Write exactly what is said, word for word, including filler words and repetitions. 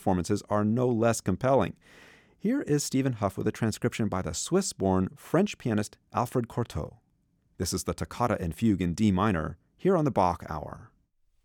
performances are no less compelling. Here is Stephen Hough with a transcription by the Swiss-born French pianist Alfred Cortot. This is the Toccata and Fugue in D minor, here on the Bach Hour.